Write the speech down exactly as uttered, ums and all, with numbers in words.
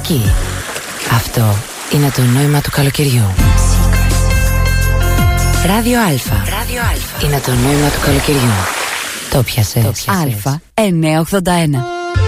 μουσική. Αυτό είναι το νόημα του καλοκαιριού. Ράδιο Αλφα. Ράδιο Αλφα. Είναι το νόημα του καλοκαιριού. Το πιασες. Αλφα εννιακόσια ογδόντα ένα.